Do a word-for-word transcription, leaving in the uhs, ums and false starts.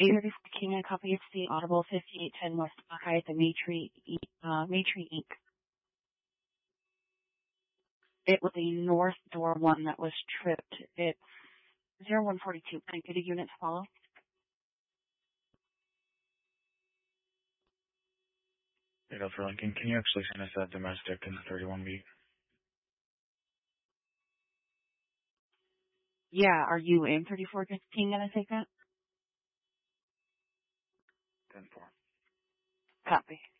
eight thirty-four King, I copy it's the Audible fifty-eight ten West Buckeye at the Maytree, uh, Maytree Incorporated. It was the north door one that was tripped. It's zero one four two. Can I get a unit to follow? Data for Lincoln, can you actually send us that domestic in the thirty-one B? Yeah, are you in thirty-four King gonna take that? ten four. Copy.